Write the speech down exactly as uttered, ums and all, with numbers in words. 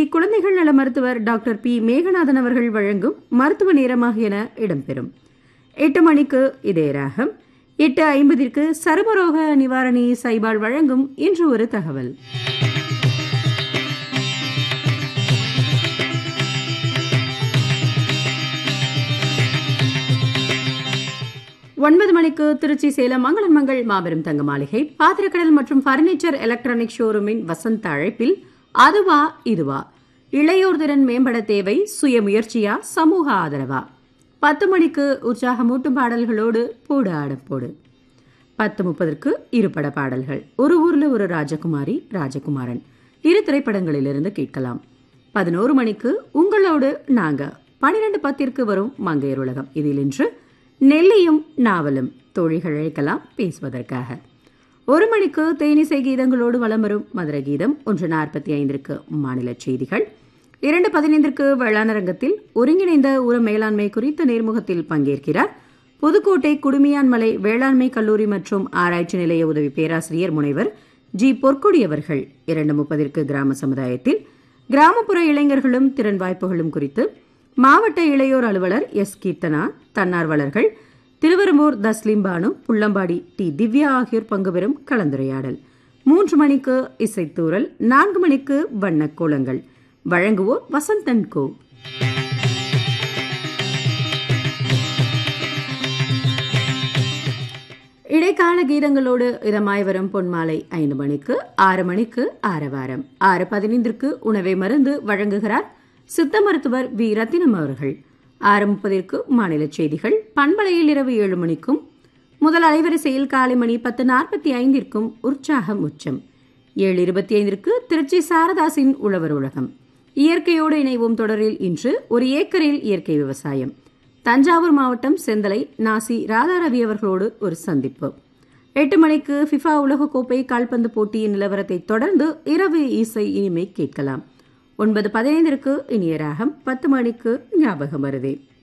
குழந்தைகள் நல மருத்துவர் டாக்டர் பி மேகநாதன் அவர்கள் வழங்கும் மருத்துவ நேரமாக என இடம்பெறும். எட்டு மணிக்கு இதே ராகம். எட்டு ஐம்பதிற்கு சருமரோக நிவாரணி சைபால் வழங்கும் இன்று ஒரு தகவல். ஒன்பது மணிக்கு திருச்சி சேலம் மங்களன் மங்கள் மாபெரும் தங்க மாளிகை பாத்திரக்கடல் மற்றும் பர்னிச்சர் எலக்ட்ரானிக் ஷோரூமின் வசந்த அழைப்பில் அதுவா இதுவா, இளையோர் திறன் மேம்பட தேவை, சுய முயற்சியா, சமூக ஆதரவா. பத்து மணிக்கு உற்சாகமூட்டும் பாடல்களோடு போடு ஆடம் போடு. பத்து முப்பதற்கு இருபட பாடல்கள். ஒரு ஊர்ல ஒரு ராஜகுமாரி ராஜகுமாரன் இரு திரைப்படங்களிலிருந்து கேட்கலாம். பதினோரு மணிக்கு உங்களோடு நாங்க. பனிரெண்டு பத்திற்கு வரும் மங்கையர் உலகம். இதில் இன்று நெல்லியும் நாவலும் தோழிகள் அழைக்கலாம் பேசுவதற்காக. ஒரு மணிக்கு தேனிசை கீதங்களோடு வலம் வரும் மதுரை கீதம். ஒன்று நாற்பத்தி ஐந்திற்கு மாநில செய்திகள். இரண்டு பதினைந்திற்கு வேளாணரங்கத்தில் ஒருங்கிணைந்த உர மேலாண்மை குறித்த நேர்முகத்தில் பங்கேற்கிறார் புதுக்கோட்டை குடுமியான்மலை வேளாண்மை கல்லூரி மற்றும் ஆராய்ச்சி நிலைய உதவி பேராசிரியர் முனைவர் ஜி பொற்கொடி அவர்கள். இரண்டு முப்பதிற்கு கிராம சமுதாயத்தில் கிராமப்புற இளைஞர்களும் திறன் வாய்ப்புகளும் குறித்து மாவட்ட இளையோர் அலுவலர் எஸ் கீர்த்தனா, தன்னார்வலர்கள் திருவெரும்பூர் தஸ்லீம் பானு, புள்ளம்பாடி டி திவ்யா ஆகியோர் பங்கு பெறும் கலந்துரையாடல். மூன்று மணிக்கு இசைத்தூரல். நான்கு மணிக்கு வண்ணக் கோலங்கள். வழங்குவோர் வசந்தன் கோ. இடைக்கால கீதங்களோடு இதமாய் வரும் பொன்மாலை ஐந்து மணிக்கு. ஆறு மணிக்கு ஆரவாரம். ஆறு பதினைந்திற்கு உணவை மருந்து வழங்குகிறார் சித்த மருத்துவர் வி ரத்தினம் அவர்கள். ஆறு முப்பதிற்கு மாநில செய்திகள். பண்பலையில் இரவு ஏழு மணிக்கும் முதல் அலைவரிசையில் காலை மணி பத்து நாற்பத்தி ஐந்திற்கும் உற்சாகம் உச்சம். ஏழு இருபத்தி ஐந்திற்கு திருச்சி சாரதாசின் உழவர் உலகம். இயற்கையோடு இணைவோம் தொடரில் இன்று ஒரு ஏக்கரில் இயற்கை விவசாயம். தஞ்சாவூர் மாவட்டம் செந்தலை நாசி ராதாரவி அவர்களோடு ஒரு சந்திப்பு. எட்டு மணிக்கு ஃபிஃபா உலகக்கோப்பை கால்பந்து போட்டியின் நிலவரத்தை தொடர்ந்து இரவு இசை இனிமை கேட்கலாம். ஒன்பது பதினைந்திற்கு இனிய ராகம். பத்து மணிக்கு ஞாபகம் வருதே.